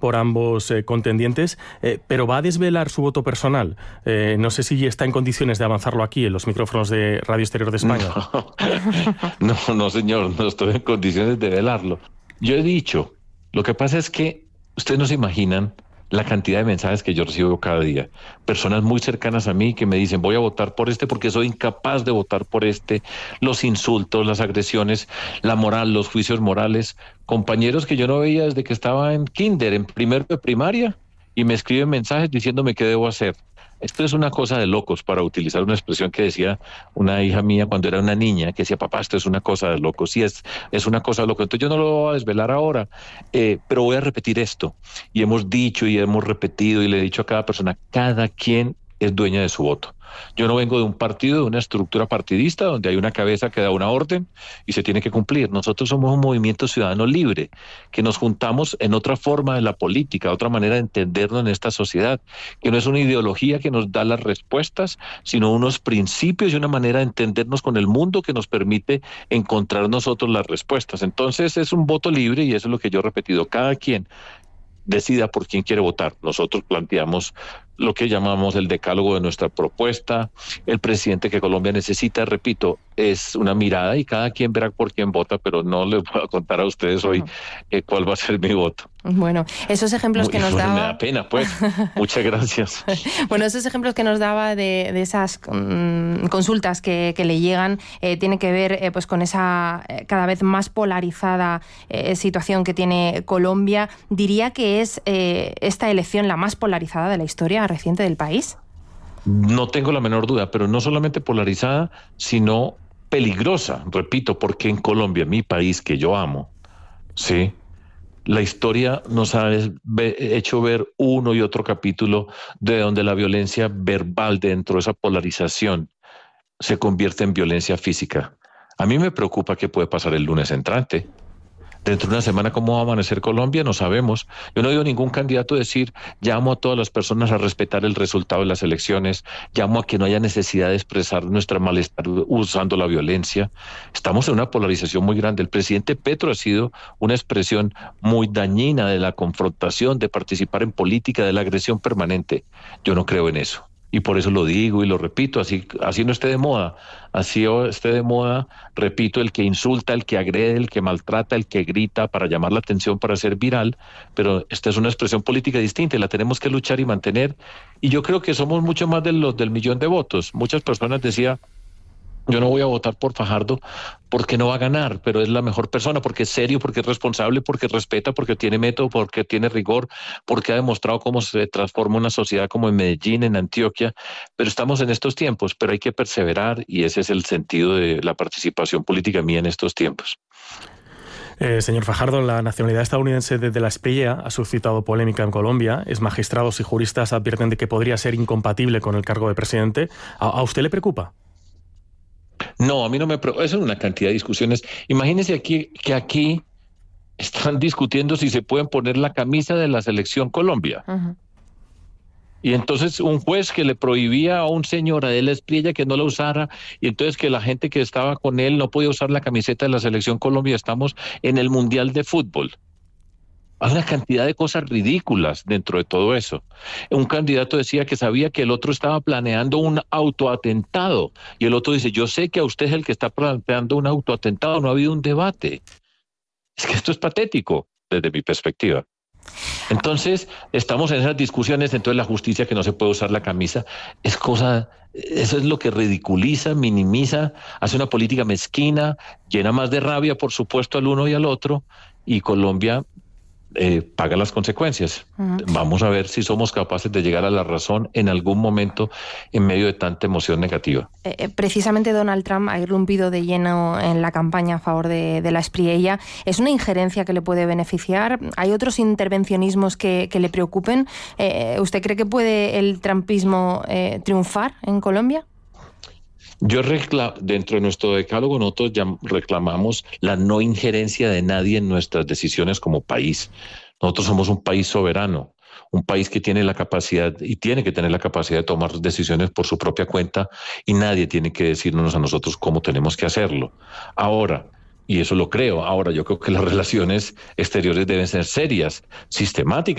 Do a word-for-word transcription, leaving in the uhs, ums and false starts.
por ambos eh, contendientes, eh, pero ¿va a desvelar su voto personal? Eh, no sé si está en condiciones de avanzarlo aquí, en los micrófonos de Radio Exterior de España. No, no, no, señor, no estoy en condiciones de velarlo. Yo he dicho, lo que pasa es que ustedes no se imaginan la cantidad de mensajes que yo recibo cada día. Personas muy cercanas a mí que me dicen, voy a votar por este porque soy incapaz de votar por este. Los insultos, las agresiones, la moral, los juicios morales. Compañeros que yo no veía desde que estaba en kinder, en primero de primaria, y me escriben mensajes diciéndome qué debo hacer. Esto es una cosa de locos, para utilizar una expresión que decía una hija mía cuando era una niña, que decía, papá, esto es una cosa de locos. Sí, es, es una cosa de locos. Entonces yo no lo voy a desvelar ahora, eh, pero voy a repetir esto. Y hemos dicho y hemos repetido y le he dicho a cada persona, cada quien es dueña de su voto. Yo no vengo de un partido, de una estructura partidista donde hay una cabeza que da una orden y se tiene que cumplir. Nosotros somos un movimiento ciudadano libre, que nos juntamos en otra forma de la política, otra manera de entendernos en esta sociedad, que no es una ideología que nos da las respuestas, sino unos principios y una manera de entendernos con el mundo que nos permite encontrar nosotros las respuestas. Entonces es un voto libre y eso es lo que yo he repetido. Cada quien decida por quién quiere votar. Nosotros planteamos lo que llamamos el decálogo de nuestra propuesta. El presidente que Colombia necesita, repito, es una mirada y cada quien verá por quién vota, pero no les voy a contar a ustedes hoy eh, cuál va a ser mi voto. Bueno, esos ejemplos Muy, que nos bueno, daba... Me da pena, pues. Muchas gracias. Bueno, esos ejemplos que nos daba de, de esas um, consultas que, que le llegan eh, tiene que ver eh, pues con esa eh, cada vez más polarizada eh, situación que tiene Colombia. ¿Diría que es eh, esta elección la más polarizada de la historia reciente del país? No tengo la menor duda, pero no solamente polarizada, sino peligrosa, repito, porque en Colombia, mi país que yo amo, sí, la historia nos ha hecho ver uno y otro capítulo de donde la violencia verbal dentro de esa polarización se convierte en violencia física. A mí me preocupa qué puede pasar el lunes entrante. Dentro de una semana, ¿cómo va a amanecer Colombia? No sabemos. Yo no he oído ningún candidato decir, llamo a todas las personas a respetar el resultado de las elecciones, llamo a que no haya necesidad de expresar nuestra malestar usando la violencia. Estamos en una polarización muy grande. El presidente Petro ha sido una expresión muy dañina de la confrontación, de participar en política, de la agresión permanente. Yo no creo en eso. Y por eso lo digo y lo repito, así, así no esté de moda, así esté de moda, repito, el que insulta, el que agrede, el que maltrata, el que grita para llamar la atención, para ser viral, pero esta es una expresión política distinta y la tenemos que luchar y mantener. Y yo creo que somos mucho más de los del millón de votos. Muchas personas decían, yo no voy a votar por Fajardo porque no va a ganar, pero es la mejor persona, porque es serio, porque es responsable, porque respeta, porque tiene método, porque tiene rigor, porque ha demostrado cómo se transforma una sociedad como en Medellín, en Antioquia. Pero estamos en estos tiempos, pero hay que perseverar y ese es el sentido de la participación política mía en estos tiempos. Eh, señor Fajardo, la nacionalidad estadounidense de De la Espriella ha suscitado polémica en Colombia. Es magistrados y juristas advierten de que podría ser incompatible con el cargo de presidente. ¿A, a usted le preocupa? No, a mí no me preocupa. Eso es una cantidad de discusiones. Imagínese aquí que aquí están discutiendo si se pueden poner la camisa de la selección Colombia. Uh-huh. Y entonces un juez que le prohibía a un señor, a De la Espriella, que no la usara, y entonces que la gente que estaba con él no podía usar la camiseta de la selección Colombia. Estamos en el Mundial de Fútbol. Hay una cantidad de cosas ridículas dentro de todo eso. Un candidato decía que sabía que el otro estaba planeando un autoatentado y el otro dice, yo sé que a usted es el que está planteando un autoatentado, no ha habido un debate. Es que esto es patético desde mi perspectiva. Entonces, estamos en esas discusiones, entonces la justicia que no se puede usar la camisa, es cosa, eso es lo que ridiculiza, minimiza, hace una política mezquina, llena más de rabia, por supuesto, al uno y al otro, y Colombia Eh, paga las consecuencias. Uh-huh. Vamos a ver si somos capaces de llegar a la razón en algún momento en medio de tanta emoción negativa. Eh, precisamente Donald Trump ha irrumpido de lleno en la campaña a favor de, de la Espriella. ¿Es una injerencia que le puede beneficiar? ¿Hay otros intervencionismos que, que le preocupen? Eh, ¿Usted cree que puede el trumpismo eh, triunfar en Colombia? Yo reclamo, dentro de nuestro decálogo nosotros ya reclamamos la no injerencia de nadie en nuestras decisiones como país. Nosotros somos un país soberano, un país que tiene la capacidad y tiene que tener la capacidad de tomar decisiones por su propia cuenta y nadie tiene que decirnos a nosotros cómo tenemos que hacerlo. Ahora, y eso lo creo, ahora yo creo que las relaciones exteriores deben ser serias, sistemáticas.